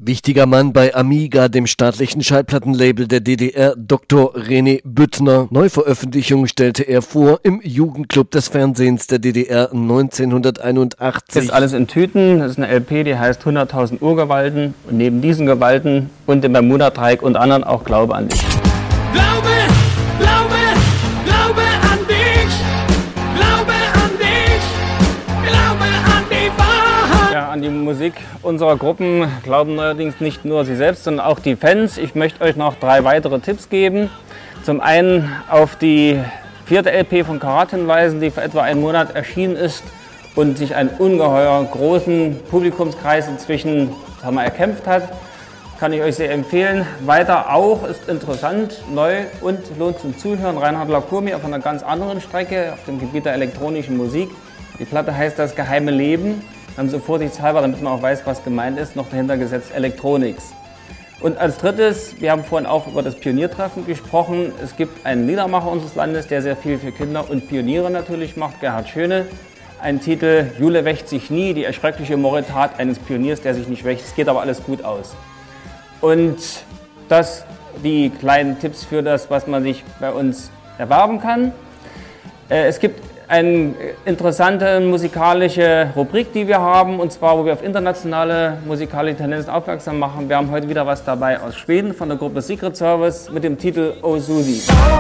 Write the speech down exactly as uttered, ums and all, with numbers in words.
Wichtiger Mann bei Amiga, dem staatlichen Schallplattenlabel der D D R, Doktor René Büttner. Neuveröffentlichung stellte er vor im Jugendclub des Fernsehens der D D R neunzehnhunderteinundachtzig. Das ist alles in Tüten, das ist eine L P, die heißt hunderttausend Urgewalten. Und neben diesen Gewalten und dem Bermuda-Dreieck und anderen auch Glaube an dich. Glaube, Glaube, Glaube an dich, Glaube an dich, Glaube an die Wahrheit. Ja, an die Musik unserer Gruppen glauben allerdings nicht nur sie selbst, sondern auch die Fans. Ich möchte euch noch drei weitere Tipps geben. Zum einen auf die vierte L P von Karat hinweisen, die vor etwa einem Monat erschienen ist und sich einen ungeheuer großen Publikumskreis inzwischen sagen wir, erkämpft hat. Kann ich euch sehr empfehlen. Weiter auch ist interessant, neu und lohnt zum Zuhören. Reinhard Lacourmi auf einer ganz anderen Strecke, auf dem Gebiet der elektronischen Musik. Die Platte heißt Das geheime Leben. Haben sie vorsichtshalber, damit man auch weiß, was gemeint ist, noch dahinter gesetzt Electronics. Und als drittes, wir haben vorhin auch über das Pioniertreffen gesprochen. Es gibt einen Liedermacher unseres Landes, der sehr viel für Kinder und Pioniere natürlich macht, Gerhard Schöne. Ein Titel, Jule wächt sich nie, die erschreckliche Mordtat eines Pioniers, der sich nicht wächt. Es geht aber alles gut aus. Und das die kleinen Tipps für das, was man sich bei uns erwerben kann. Es gibt eine interessante musikalische Rubrik, die wir haben, und zwar, wo wir auf internationale musikalische Tendenzen aufmerksam machen. Wir haben heute wieder was dabei aus Schweden von der Gruppe Secret Service mit dem Titel Oh Susi.